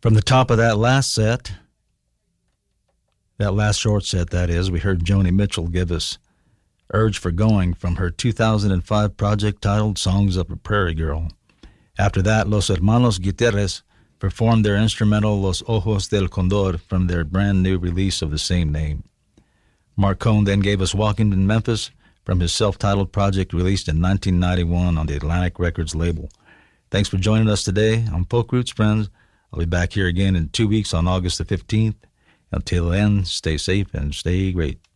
From the top of that last set, that last short set, that is, we heard Joni Mitchell give us Urge for Going from her 2005 project titled Songs of a Prairie Girl. After that, Los Hermanos Gutierrez performed their instrumental Los Ojos del Condor from their brand new release of the same name. Mark Cohn then gave us Walking in Memphis from his self-titled project released in 1991 on the Atlantic Records label. Thanks for joining us today on Folk Roots, friends. I'll be back here again in 2 weeks on August the 15th. Until then, stay safe and stay great.